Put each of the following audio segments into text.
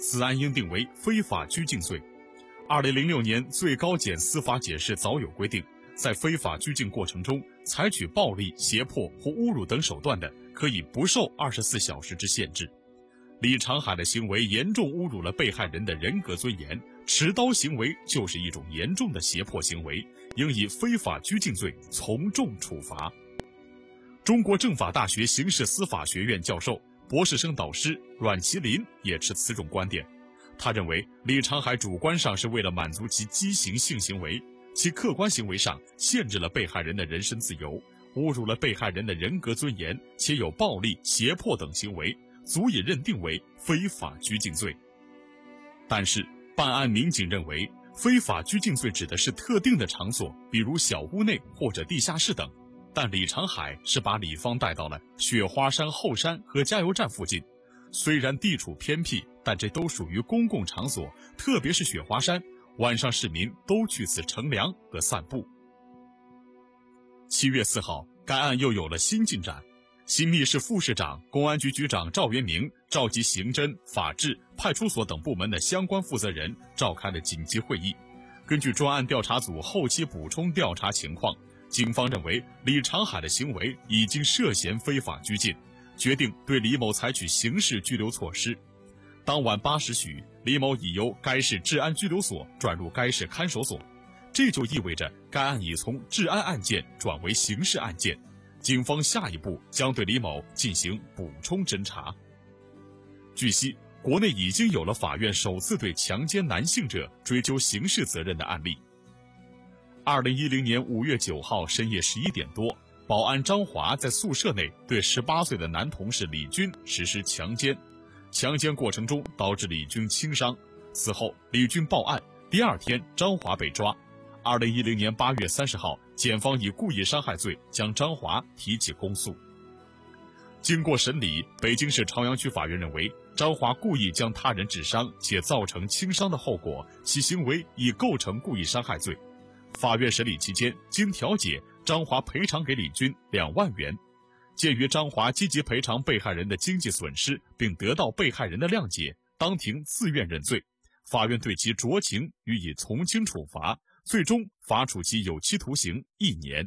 此案应定为非法拘禁罪。2006年最高检司法解释早有规定，在非法拘禁过程中采取暴力、胁迫或侮辱等手段的，可以不受24小时之限制。李长海的行为严重侮辱了被害人的人格尊严，持刀行为就是一种严重的胁迫行为，应以非法拘禁罪从重处罚。中国政法大学刑事司法学院教授、博士生导师阮麒麟也持此种观点。他认为，李长海主观上是为了满足其畸形性行为，其客观行为上限制了被害人的人身自由，侮辱了被害人的人格尊严，且有暴力、胁迫等行为，足以认定为非法拘禁罪。但是，办案民警认为，非法拘禁罪指的是特定的场所，比如小屋内或者地下室等。但李长海是把李芳带到了雪花山后山和加油站附近，虽然地处偏僻，但这都属于公共场所，特别是雪花山，晚上市民都去此乘凉和散步。7月4号，该案又有了新进展。新密市副市长、公安局局长赵元明召集刑侦、法制、派出所等部门的相关负责人召开了紧急会议。根据专案调查组后期补充调查情况，警方认为李长海的行为已经涉嫌非法拘禁，决定对李某采取刑事拘留措施。当晚8时许，李某已由该市治安拘留所转入该市看守所，这就意味着该案已从治安案件转为刑事案件。警方下一步将对李某进行补充侦查。据悉，国内已经有了法院首次对强奸男性者追究刑事责任的案例。2010年5月9号深夜11点多，保安张华在宿舍内对18岁的男同事李军实施强奸，强奸过程中导致李军轻伤。此后，李军报案，第二天张华被抓。2010年8月30号，检方以故意伤害罪将张华提起公诉。经过审理，北京市朝阳区法院认为，张华故意将他人致伤且造成轻伤的后果，其行为已构成故意伤害罪。法院审理期间，经调解，张华赔偿给李军2万元。鉴于张华积极赔偿被害人的经济损失，并得到被害人的谅解，当庭自愿认罪，法院对其酌情予以从轻处罚，最终罚处其有期徒刑1年。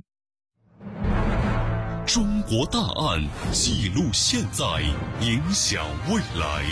中国大案记录现在，影响未来。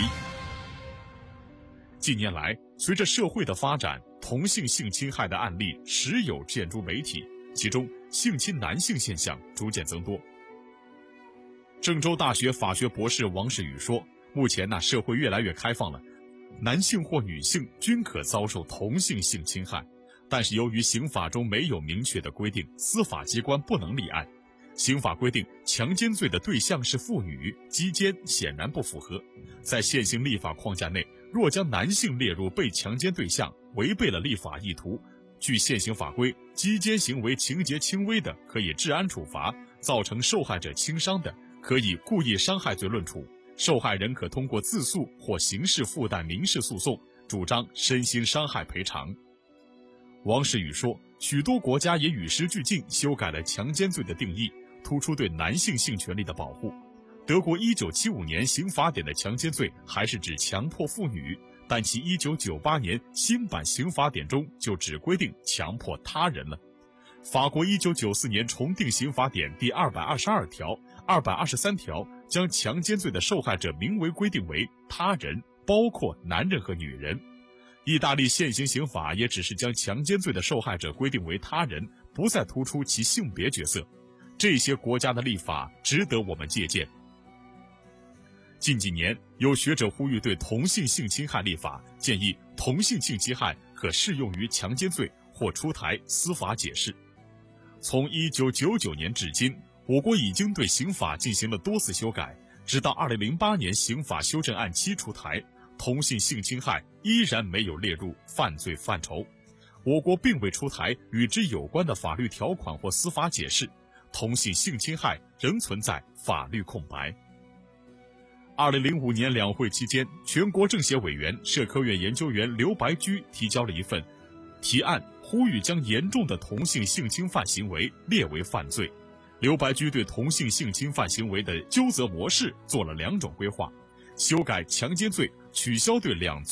近年来，随着社会的发展，同性性侵害的案例时有见诸媒体，其中性侵男性现象逐渐增多。郑州大学法学博士王世宇说，目前社会越来越开放了，男性或女性均可遭受同性性侵害，但是由于刑法中没有明确的规定，司法机关不能立案。刑法规定强奸罪的对象是妇女，鸡奸显然不符合。在现行立法框架内，若将男性列入被强奸对象，违背了立法意图。据现行法规，鸡奸行为情节轻微的，可以治安处罚；造成受害者轻伤的，可以故意伤害罪论处。受害人可通过自诉或刑事附带民事诉讼，主张身心伤害赔偿。王世宇说，许多国家也与时俱进修改了强奸罪的定义，突出对男性性权利的保护。德国1975年刑法典的强奸罪还是指强迫妇女，但其1998年新版刑法典中就只规定强迫他人了。法国1994年重订刑法典第222条、223条，将强奸罪的受害者名为规定为他人，包括男人和女人。意大利现行刑法也只是将强奸罪的受害者规定为他人，不再突出其性别角色。这些国家的立法值得我们借鉴。近几年，有学者呼吁对同性性侵害立法，建议同性性侵害可适用于强奸罪或出台司法解释。从1999年至今，我国已经对刑法进行了多次修改，直到2008年刑法修正案7出台，同性性侵害依然没有列入犯罪范畴。我国并未出台与之有关的法律条款或司法解释，同性性侵害仍存在法律空白。2005年两会期间，全国政协委员、社科院研究员刘白驹提交了一份提案，呼吁将严重的同性性侵犯行为列为犯罪。刘白驹对同性性侵犯行为的究责模式做了2种规划：修改强奸罪，取消对2